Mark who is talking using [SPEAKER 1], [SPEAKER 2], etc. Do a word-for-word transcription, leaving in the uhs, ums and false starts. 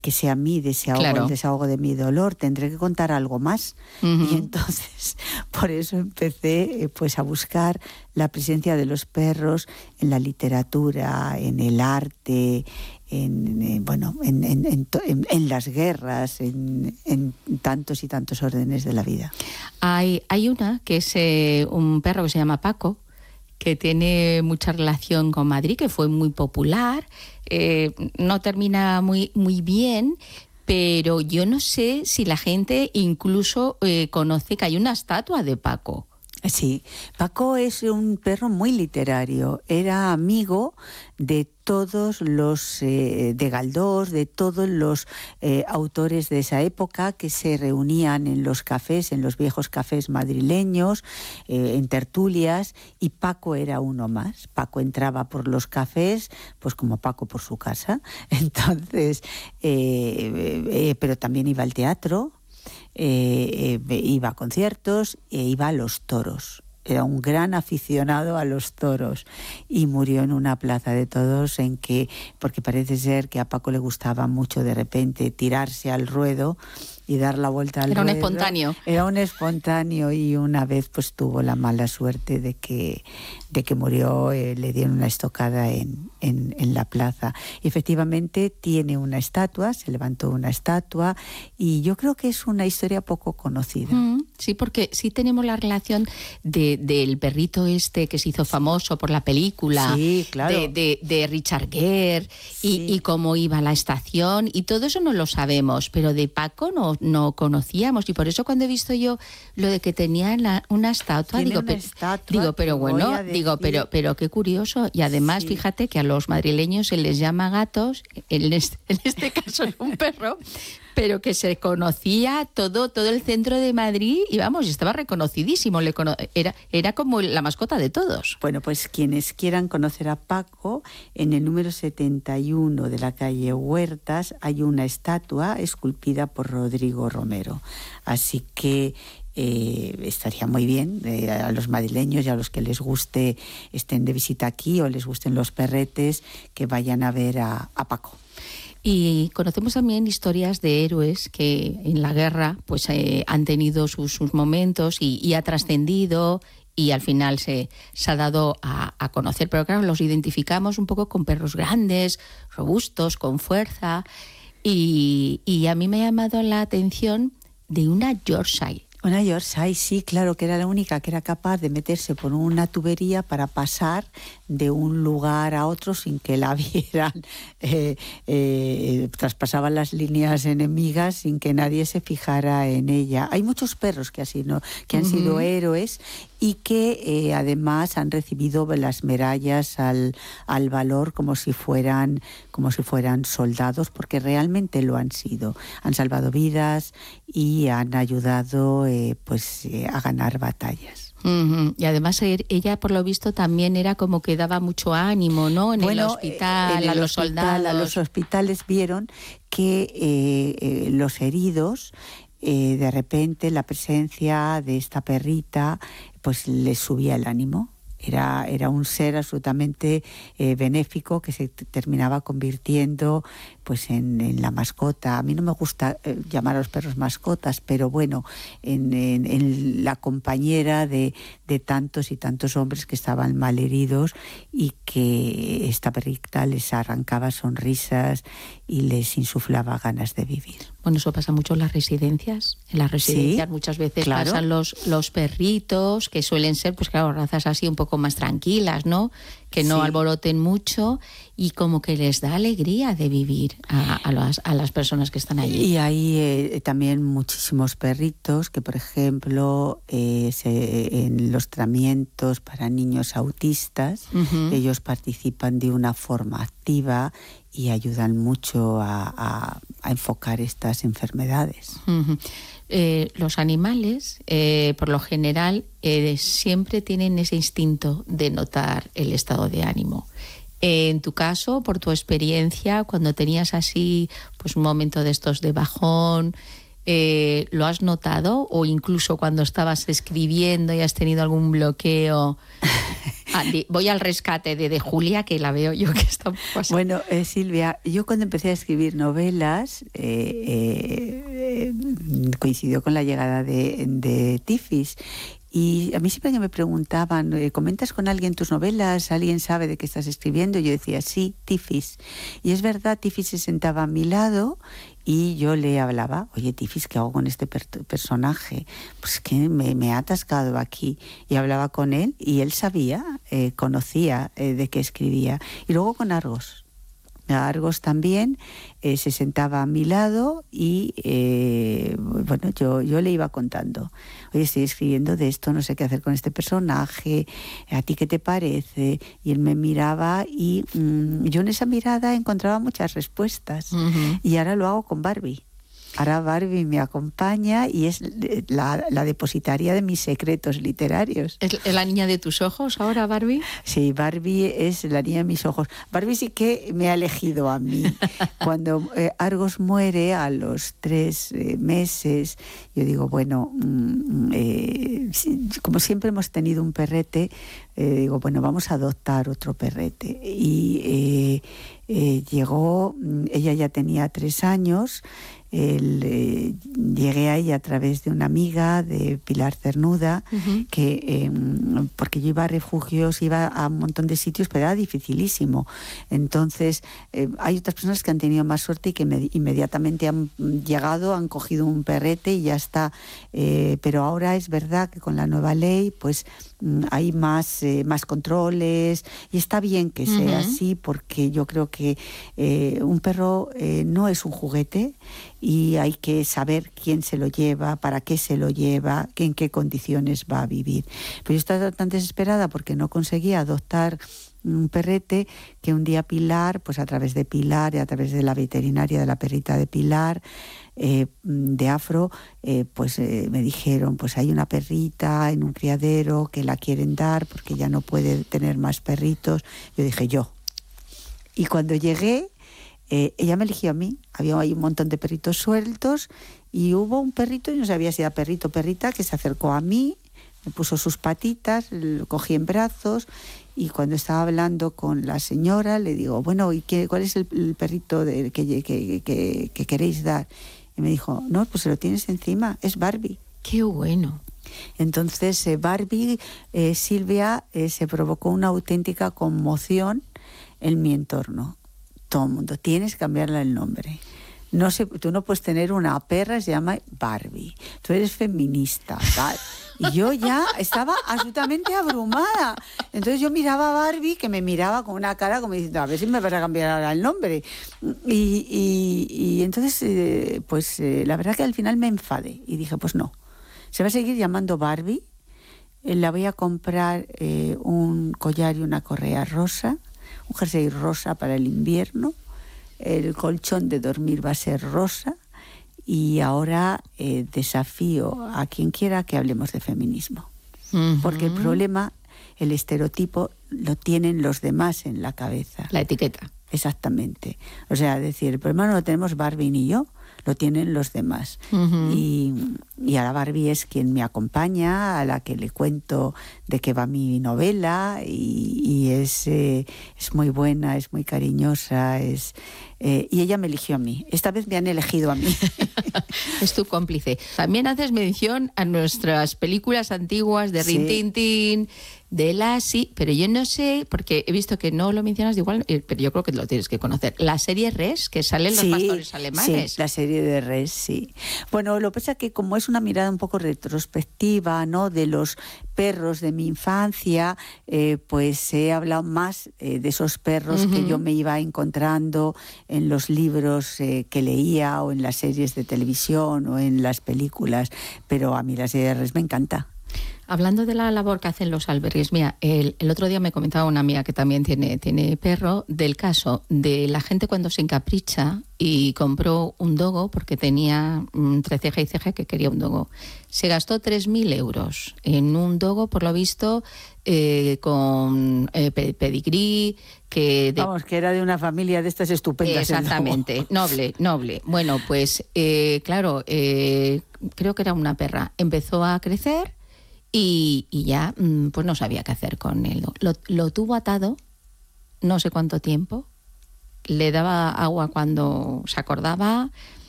[SPEAKER 1] que sea mi desahogo,
[SPEAKER 2] claro.
[SPEAKER 1] el desahogo de mi dolor, tendré que contar algo más. Uh-huh. Y entonces, por eso empecé eh, pues a buscar la presencia de los perros en la literatura, en el arte, en, en bueno, en, en, en, en, en las guerras, en, en tantos y tantos órdenes de la vida.
[SPEAKER 2] Hay, hay una que es eh, un perro que se llama Paco, que tiene mucha relación con Madrid, que fue muy popular, eh, no termina muy, muy bien, pero yo no sé si la gente incluso eh, conoce que hay una estatua de Paco.
[SPEAKER 1] Sí, Paco es un perro muy literario, era amigo de todos los, eh, de Galdós, de todos los eh, autores de esa época que se reunían en los cafés, en los viejos cafés madrileños, eh, en tertulias, y Paco era uno más. Paco entraba por los cafés, pues como Paco por su casa, entonces, eh, eh, pero también iba al teatro, Eh, eh, iba a conciertos e iba a los toros. Era un gran aficionado a los toros y murió en una plaza de toros en que, porque parece ser que a Paco le gustaba mucho de repente tirarse al ruedo y dar la vuelta al
[SPEAKER 2] Era
[SPEAKER 1] ruedo.
[SPEAKER 2] un espontáneo.
[SPEAKER 1] Era un espontáneo y una vez pues tuvo la mala suerte de que, de que murió, eh, le dieron una estocada en, en, en la plaza. Y efectivamente tiene una estatua, se levantó una estatua y yo creo que es una historia poco conocida.
[SPEAKER 2] Mm, sí, porque sí tenemos la relación de, del perrito este que se hizo famoso por la película,
[SPEAKER 1] sí, claro.
[SPEAKER 2] de, de, de Richard Gere, sí. y, y cómo iba a la estación, y todo eso no lo sabemos, pero de Paco no, no conocíamos, y por eso cuando he visto yo lo de que tenía la, una estatua,
[SPEAKER 1] Tiene
[SPEAKER 2] digo,
[SPEAKER 1] una
[SPEAKER 2] pero,
[SPEAKER 1] estatua,
[SPEAKER 2] digo, pero bueno,
[SPEAKER 1] decir...
[SPEAKER 2] digo, pero, pero qué curioso, y además sí. Fíjate que a los madrileños se les llama gatos, en este, en este caso es un perro, pero que se conocía todo, todo el centro de Madrid y vamos, estaba reconocidísimo, le cono- era, era como la mascota de todos.
[SPEAKER 1] Bueno, pues quienes quieran conocer a Paco, en el número setenta y uno de la calle Huertas hay una estatua esculpida por Rodrigo Romero, así que Eh, estaría muy bien eh, a los madrileños y a los que les guste, estén de visita aquí o les gusten los perretes, que vayan a ver a, a Paco.
[SPEAKER 2] Y conocemos también historias de héroes que en la guerra pues eh, han tenido sus, sus momentos y, y ha trascendido y al final se, se ha dado a, a conocer, pero claro, los identificamos un poco con perros grandes, robustos, con fuerza, y, y a mí me ha llamado la atención de una Yorkshire.
[SPEAKER 1] Una Yorkshire, sí, claro, que era la única que era capaz de meterse por una tubería para pasar de un lugar a otro sin que la vieran. Eh, eh, traspasaban las líneas enemigas sin que nadie se fijara en ella. Hay muchos perros que, así, ¿no? que han uh-huh. sido héroes y que eh, además han recibido las medallas al, al valor como si fueran como si fueran soldados, porque realmente lo han sido. Han salvado vidas y han ayudado eh, pues eh, a ganar batallas.
[SPEAKER 2] Uh-huh. Y además ella, por lo visto, también era como que daba mucho ánimo, ¿no? En bueno, el hospital, en el a los
[SPEAKER 1] hospital,
[SPEAKER 2] soldados.
[SPEAKER 1] A los hospitales vieron que eh, eh, los heridos, eh, de repente la presencia de esta perrita pues les subía el ánimo. Era, era un ser absolutamente eh, benéfico que se t- terminaba convirtiendo pues en, en la mascota. A mí no me gusta eh, llamar a los perros mascotas, pero bueno, en, en, en la compañera de, de tantos y tantos hombres que estaban malheridos y que esta perrita les arrancaba sonrisas y les insuflaba ganas de vivir.
[SPEAKER 2] Bueno, eso pasa mucho en las residencias. En las residencias sí, muchas veces claro. pasan los, los perritos, que suelen ser, pues claro, razas así un poco más tranquilas, ¿no? Que no sí. alboroten mucho y como que les da alegría de vivir a, a, las, a las personas que están allí.
[SPEAKER 1] Y hay eh, también muchísimos perritos que, por ejemplo, eh, se, en los tratamientos para niños autistas, uh-huh. ellos participan de una forma activa y ayudan mucho a, a, a enfocar estas enfermedades.
[SPEAKER 2] Uh-huh. Eh, los animales, eh, por lo general, eh, siempre tienen ese instinto de notar el estado de ánimo. Eh, en tu caso, por tu experiencia, cuando tenías así pues un momento de estos de bajón, eh, ¿lo has notado? O incluso cuando estabas escribiendo y has tenido algún bloqueo, Andy, voy al rescate de, de Julia, que la veo yo que está un poco así.
[SPEAKER 1] Bueno, eh, Silvia, yo cuando empecé a escribir novelas, eh, eh, eh, coincidió con la llegada de, de Tifis. Y a mí siempre que me preguntaban, ¿comentas con alguien tus novelas? ¿Alguien sabe de qué estás escribiendo? Yo decía, sí, Tifis. Y es verdad, Tifis se sentaba a mi lado y yo le hablaba, oye, Tifis, ¿qué hago con este per personaje? Pues que me, me ha atascado aquí. Y hablaba con él y él sabía, eh, conocía eh, de qué escribía. Y luego con Argos. Argos también eh, se sentaba a mi lado y eh, bueno, yo, yo le iba contando, oye, estoy escribiendo de esto, no sé qué hacer con este personaje, ¿a ti qué te parece? Y él me miraba y mmm, yo en esa mirada encontraba muchas respuestas. Uh-huh. Y ahora lo hago con Barbie. Ahora Barbie me acompaña y es la, la depositaria de mis secretos literarios.
[SPEAKER 2] ¿Es la niña de tus ojos ahora, Barbie?
[SPEAKER 1] Sí, Barbie es la niña de mis ojos. Barbie sí que me ha elegido a mí. Cuando eh, Argos muere a los tres eh, meses, yo digo, bueno, mm, eh, como siempre hemos tenido un perrete, eh, digo, bueno, vamos a adoptar otro perrete. Y eh, eh, llegó, ella ya tenía tres años. El, eh, llegué a ella a través de una amiga de Pilar Cernuda, uh-huh. que eh, porque yo iba a refugios, iba a un montón de sitios, pero era dificilísimo. Entonces eh, hay otras personas que han tenido más suerte y que me, inmediatamente han llegado, han cogido un perrete y ya está. Eh, pero ahora es verdad que con la nueva ley pues hay más, eh, más controles y está bien que sea uh-huh. así, porque yo creo que eh, un perro eh, no es un juguete y hay que saber quién se lo lleva, para qué se lo lleva, en qué condiciones va a vivir. Pero yo estaba tan desesperada porque no conseguía adoptar un perrete que un día Pilar, pues a través de Pilar y a través de la veterinaria de la perrita de Pilar, eh, de Afro, eh, pues eh, me dijeron, pues hay una perrita en un criadero que la quieren dar porque ya no puede tener más perritos. Yo dije, yo. Y cuando llegué, eh, ella me eligió a mí. Había ahí un montón de perritos sueltos y hubo un perrito, y no sabía si era perrito o perrita, que se acercó a mí, me puso sus patitas, lo cogí en brazos. Y cuando estaba hablando con la señora, le digo, bueno, ¿y qué, cuál es el, el perrito de, que, que, que, que queréis dar? Y me dijo, no, pues se lo tienes encima, es Barbie.
[SPEAKER 2] ¡Qué bueno!
[SPEAKER 1] Entonces eh, Barbie, eh, Silvia, eh, se provocó una auténtica conmoción en mi entorno. Todo el mundo, tienes que cambiarle el nombre. No sé, tú no puedes tener una perra, se llama Barbie. Tú eres feminista, tal. Y yo ya estaba absolutamente abrumada. Entonces yo miraba a Barbie, que me miraba con una cara como diciendo, a ver si me vas a cambiar ahora el nombre. Y, y, y entonces, eh, pues eh, la verdad que al final me enfadé. Y dije, pues no, se va a seguir llamando Barbie. Eh, la voy a comprar eh, un collar y una correa rosa, un jersey rosa para el invierno. El colchón de dormir va a ser rosa. Y ahora eh, desafío a quien quiera que hablemos de feminismo. Uh-huh. Porque el problema, el estereotipo, lo tienen los demás en la cabeza.
[SPEAKER 2] La etiqueta.
[SPEAKER 1] Exactamente. O sea, decir, el problema no lo tenemos Barbie ni yo, lo tienen los demás. Uh-huh. Y, y ahora Barbie es quien me acompaña, a la que le cuento de qué va mi novela, y, y es, eh, es muy buena, es muy cariñosa, es... Eh, y ella me eligió a mí. Esta vez me han elegido a mí.
[SPEAKER 2] Es tu cómplice. También haces mención a nuestras películas antiguas de Rin Tin Tin, de Lassie, pero yo no sé, porque he visto que no lo mencionas de igual, pero yo creo que lo tienes que conocer. La serie Res, que salen los sí, pastores alemanes.
[SPEAKER 1] Sí, la serie de Res, sí. Bueno, lo que pasa es que como es una mirada un poco retrospectiva, ¿no?, de los perros de mi infancia, eh, pues he hablado más eh, de esos perros uh-huh. que yo me iba encontrando en los libros eh, que leía o en las series de televisión o en las películas, pero a mí la serie de Res me encanta.
[SPEAKER 2] Hablando de la labor que hacen los albergues, mira, el, el otro día me comentaba una amiga que también tiene, tiene perro, del caso de la gente cuando se encapricha y compró un dogo porque tenía entre ceja y ceja que quería un dogo. Se gastó tres mil euros en un dogo, por lo visto, eh, con eh, pedigrí, que... De...
[SPEAKER 1] Vamos, que era de una familia de estas estupendas.
[SPEAKER 2] Exactamente, noble, noble. Bueno, pues, eh, claro, eh, creo que era una perra. Empezó a crecer y, y ya pues no sabía qué hacer con él. Lo, lo tuvo atado no sé cuánto tiempo, le daba agua cuando se acordaba,